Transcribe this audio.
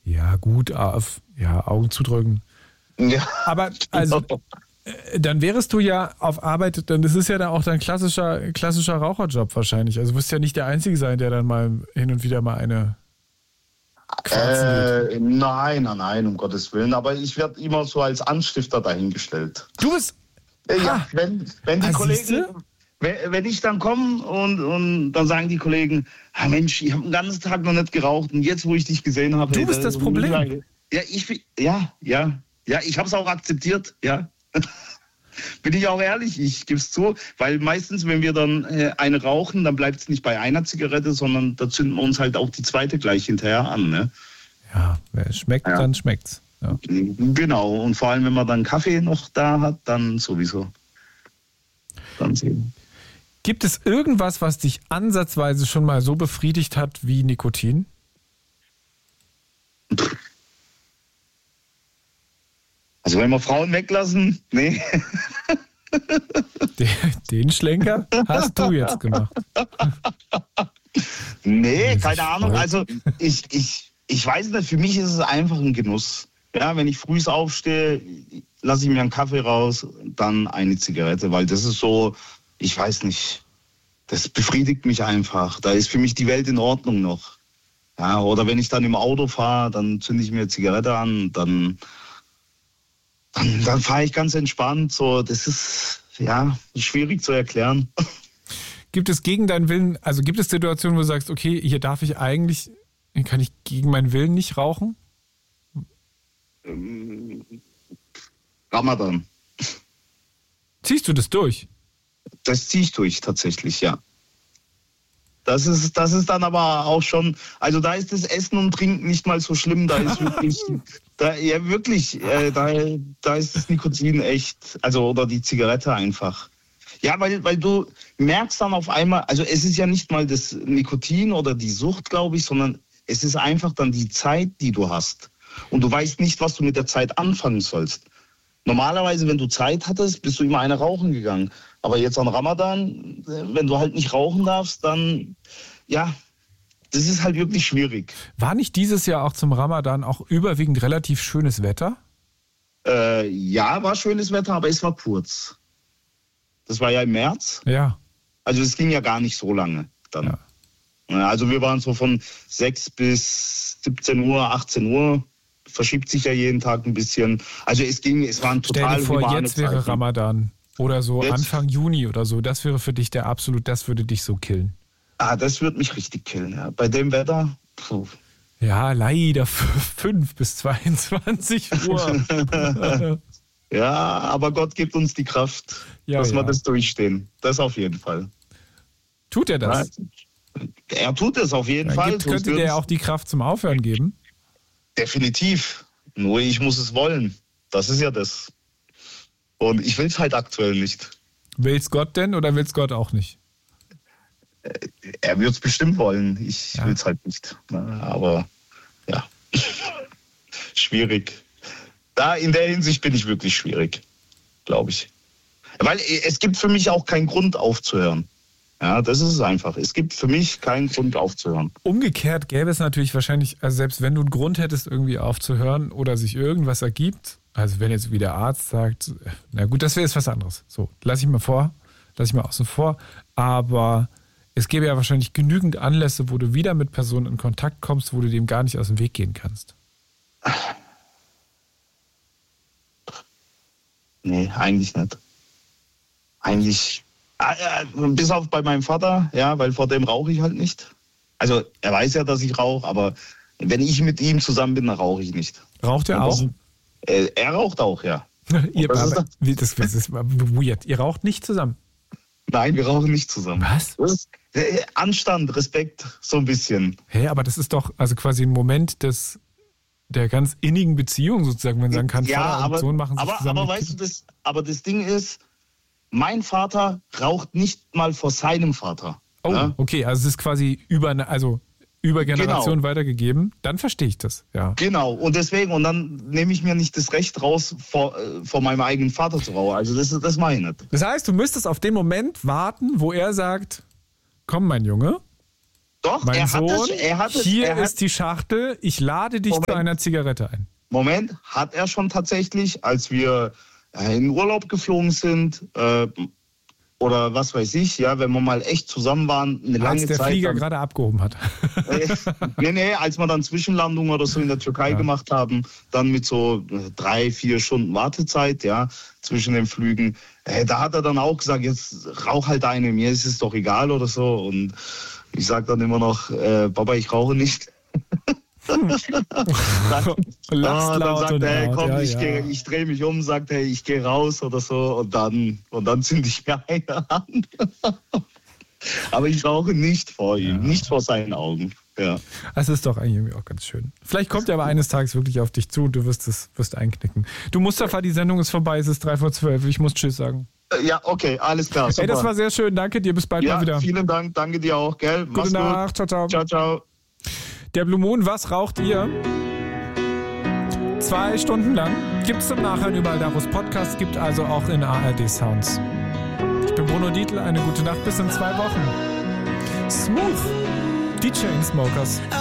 Ja, gut, Augen zudrücken. Ja. Aber also, dann wärest du ja auf Arbeit, dann das ist ja dann auch dein klassischer Raucherjob wahrscheinlich. Also du wirst ja nicht der Einzige sein, der dann mal hin und wieder mal eine quarzen geht. Nein, um Gottes Willen. Aber ich werde immer so als Anstifter dahingestellt. Du bist... Ja, wenn die Kollegen... Wenn ich dann komme und dann sagen die Kollegen, Mensch, ich habe den ganzen Tag noch nicht geraucht und jetzt, wo ich dich gesehen habe... Du bist das Problem. Ja, ich habe es auch akzeptiert, ja. Bin ich auch ehrlich, ich gebe es zu, weil meistens, wenn wir dann eine rauchen, dann bleibt es nicht bei einer Zigarette, sondern da zünden wir uns halt auch die zweite gleich hinterher an, ne? Ja, wenn es schmeckt, dann schmeckt's. Ja. Genau, und vor allem, wenn man dann Kaffee noch da hat, dann sowieso. Dann sehen. Gibt es irgendwas, was dich ansatzweise schon mal so befriedigt hat wie Nikotin? Also wenn wir Frauen weglassen, nee. Den Schlenker hast du jetzt gemacht. Nee, keine Ahnung. Also ich weiß nicht, für mich ist es einfach ein Genuss. Ja, wenn ich früh aufstehe, lasse ich mir einen Kaffee raus, dann eine Zigarette, weil das ist so, ich weiß nicht, das befriedigt mich einfach. Da ist für mich die Welt in Ordnung noch. Ja, oder wenn ich dann im Auto fahre, dann zünde ich mir eine Zigarette an, dann fahre ich ganz entspannt. So, das ist schwierig zu erklären. Gibt es gegen deinen Willen, also gibt es Situationen, wo du sagst, okay, hier kann ich gegen meinen Willen nicht rauchen? Ramadan. Ziehst du das durch? Das ziehe ich durch, tatsächlich, ja. Das ist dann aber auch schon, also da ist das Essen und Trinken nicht mal so schlimm, da ist wirklich, da ist das Nikotin echt, also oder die Zigarette einfach. Ja, weil du merkst dann auf einmal, also es ist ja nicht mal das Nikotin oder die Sucht, glaube ich, sondern es ist einfach dann die Zeit, die du hast. Und du weißt nicht, was du mit der Zeit anfangen sollst. Normalerweise, wenn du Zeit hattest, bist du immer eine rauchen gegangen. Aber jetzt an Ramadan, wenn du halt nicht rauchen darfst, dann, ja, das ist halt wirklich schwierig. War nicht dieses Jahr auch zum Ramadan auch überwiegend relativ schönes Wetter? Ja, war schönes Wetter, aber es war kurz. Das war ja im März. Ja. Also es ging ja gar nicht so lange dann. Ja. Also wir waren so von 6 bis 17 Uhr, 18 Uhr. Verschiebt sich ja jeden Tag ein bisschen. Also es war ein total Stell dir vor, humane jetzt wäre Zeiten. Ramadan oder so Jetzt? Anfang Juni oder so. Das wäre für dich das würde dich so killen. Das würde mich richtig killen, ja. Bei dem Wetter, puh. Ja, leider 5 bis 22 Uhr. Ja, aber Gott gibt uns die Kraft, dass wir das durchstehen. Das auf jeden Fall. Tut er das? Er tut es auf jeden Fall. Könnte der auch die Kraft zum Aufhören geben? Definitiv. Nur ich muss es wollen. Das ist ja das. Und ich will es halt aktuell nicht. Will's Gott denn oder will's Gott auch nicht? Er wird es bestimmt wollen. Ich will es halt nicht. Aber ja, schwierig. Da in der Hinsicht bin ich wirklich schwierig, glaube ich. Weil es gibt für mich auch keinen Grund aufzuhören. Ja, das ist es einfach. Es gibt für mich keinen Grund aufzuhören. Umgekehrt gäbe es natürlich wahrscheinlich, also selbst wenn du einen Grund hättest, irgendwie aufzuhören oder sich irgendwas ergibt, also wenn jetzt wie der Arzt sagt, na gut, das wäre jetzt was anderes. So, lass ich mal außen vor. Aber es gäbe ja wahrscheinlich genügend Anlässe, wo du wieder mit Personen in Kontakt kommst, wo du dem gar nicht aus dem Weg gehen kannst. Nee, eigentlich nicht. Eigentlich, bis auf bei meinem Vater, ja, weil vor dem rauche ich halt nicht. Also er weiß ja, dass ich rauche, aber wenn ich mit ihm zusammen bin, dann rauche ich nicht. Raucht er auch? Er raucht auch, ja. Das ist weird. Ihr raucht nicht zusammen? Nein, wir rauchen nicht zusammen. Was? Anstand, Respekt, so ein bisschen. Hey, aber das ist doch also quasi ein Moment der ganz innigen Beziehung sozusagen, wenn man sagen kann, Vater und Sohn machen sich zusammen. Aber weißt du, das Ding ist, mein Vater raucht nicht mal vor seinem Vater. Oh, ja? Okay, also es ist quasi über Generationen weitergegeben. Dann verstehe ich das, ja. Genau, und deswegen, und dann nehme ich mir nicht das Recht raus, vor meinem eigenen Vater zu rauchen. Also das mache ich nicht. Das heißt, du müsstest auf den Moment warten, wo er sagt, komm, mein Junge. Doch, mein er Sohn, hat es. hier ist die Schachtel, ich lade dich zu einer Zigarette ein. Moment, hat er schon tatsächlich, als wir in Urlaub geflogen sind, oder was weiß ich, ja, wenn wir mal echt zusammen waren, eine lange Zeit. Als der Flieger gerade abgehoben hat. Nee, als wir dann Zwischenlandung oder so in der Türkei gemacht haben, dann mit so 3-4 Stunden Wartezeit, ja, zwischen den Flügen, da hat er dann auch gesagt, jetzt rauch halt eine, mir ist es doch egal oder so. Und ich sage dann immer noch, Papa, ich rauche nicht. Dann sagt er, komm, ich drehe mich um, sagt er, ich gehe raus oder so und dann zünde ich mir eine an. Aber ich rauche nicht vor ihm, nicht vor seinen Augen. Ja. Das ist doch eigentlich auch ganz schön. Vielleicht kommt er aber eines Tages wirklich auf dich zu und du wirst einknicken. Du, Mustafa, die Sendung ist vorbei, es ist 11:03, ich muss Tschüss sagen. Ja, okay, alles klar. Super. Ey, das war sehr schön, danke dir, bis bald mal wieder. Vielen Dank, danke dir auch, gell? Gute Nacht, ciao, ciao. Ciao, ciao. Der Blue Moon, was raucht ihr? 2 Stunden lang. Gibt's zum Nachhören überall da, wo es Podcasts gibt, also auch in ARD Sounds. Ich bin Bruno Dietl, eine gute Nacht, bis in 2 Wochen. Smooth, die Chainsmokers.